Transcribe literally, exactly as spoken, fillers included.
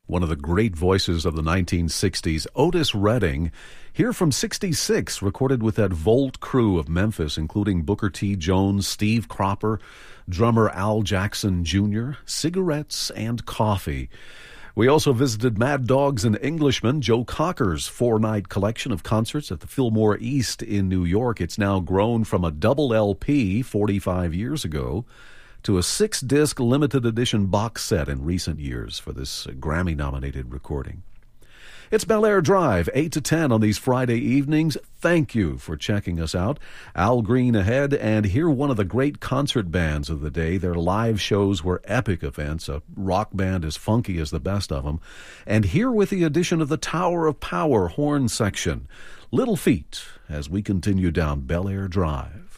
one of the great voices of the nineteen sixties, Otis Redding, here from sixty-six, recorded with that Volt crew of Memphis, including Booker T. Jones, Steve Cropper, drummer Al Jackson Junior, Cigarettes and Coffee. We also visited Mad Dogs and Englishmen, Joe Cocker's four-night collection of concerts at the Fillmore East in New York. It's now grown from a double L P forty-five years ago to a six-disc limited edition box set in recent years for this Grammy-nominated recording. It's Bel Air Drive, eight to ten on these Friday evenings. Thank you for checking us out. Al Green ahead, and hear one of the great concert bands of the day. Their live shows were epic events, a rock band as funky as the best of them. And here with the addition of the Tower of Power horn section, Little Feat, as we continue down Bel Air Drive.